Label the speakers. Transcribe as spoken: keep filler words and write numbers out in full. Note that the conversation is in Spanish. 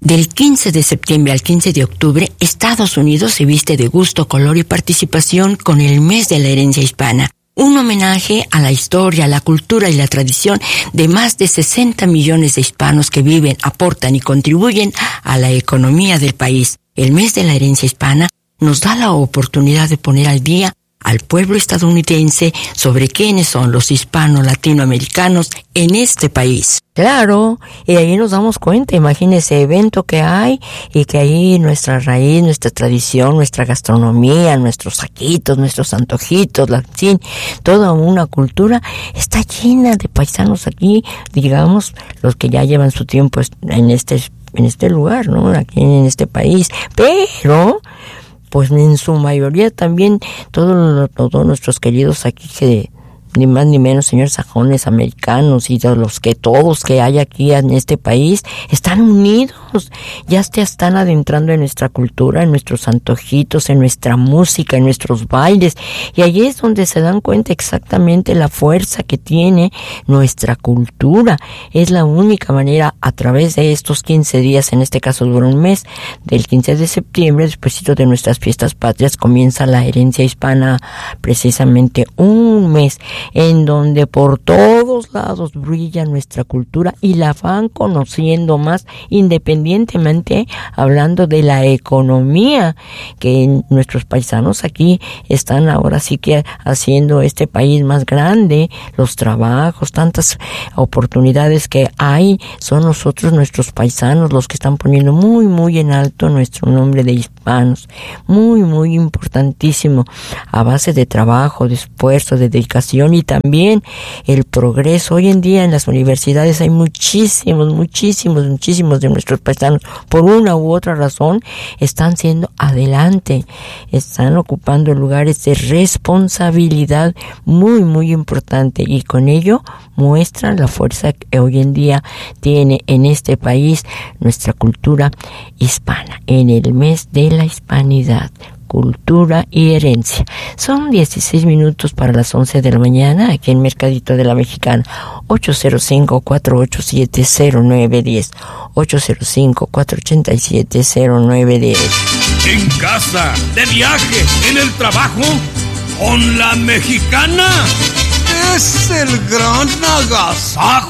Speaker 1: Del quince de septiembre al quince de octubre, Estados Unidos se viste de gusto, color y participación con el mes de la herencia hispana. Un homenaje a la historia, la cultura y la tradición de más de sesenta millones de hispanos que viven, aportan y contribuyen a la economía del país. El mes de la herencia hispana nos da la oportunidad de poner al día al pueblo estadounidense sobre quiénes son los hispano-latinoamericanos en este país.
Speaker 2: Claro, y ahí nos damos cuenta, imagínese evento que hay y que ahí nuestra raíz, nuestra tradición, nuestra gastronomía, nuestros saquitos, nuestros antojitos, la, sí, toda una cultura está llena de paisanos aquí, digamos, los que ya llevan su tiempo en este, en este lugar, ¿no? Aquí en este país, pero pues en su mayoría también todos, todos nuestros queridos aquí que ni más ni menos, señores sajones, americanos y de los que todos que hay aquí en este país están unidos, ya se están adentrando en nuestra cultura, en nuestros antojitos, en nuestra música, en nuestros bailes, y allí es donde se dan cuenta exactamente la fuerza que tiene nuestra cultura. Es la única manera, a través de estos quince días, en este caso dura un mes, del quince de septiembre, despuesito de nuestras fiestas patrias, comienza la herencia hispana, precisamente un mes en donde por todos lados brilla nuestra cultura y la van conociendo más, independientemente hablando de la economía que nuestros paisanos aquí están ahora sí que haciendo este país más grande, los trabajos, tantas oportunidades que hay, son nosotros, nuestros paisanos, los que están poniendo muy muy en alto nuestro nombre de hispanos, muy muy importantísimo, a base de trabajo, de esfuerzo, de dedicación y también el progreso. Hoy en día en las universidades hay muchísimos, muchísimos, muchísimos de nuestros paisanos, por una u otra razón, están siendo adelante, están ocupando lugares de responsabilidad muy, muy importante, y con ello muestran la fuerza que hoy en día tiene en este país nuestra cultura hispana, en el mes de la hispanidad, cultura y herencia. Son dieciséis minutos para las once de la mañana aquí en Mercadito de la Mexicana. Ocho cero cinco, cuatro ocho siete, cero nueve uno cero. Ocho cero cinco, cuatro ocho siete, cero nueve uno cero.
Speaker 3: En casa, de viaje, en el trabajo, con la Mexicana. Es el gran agasajo.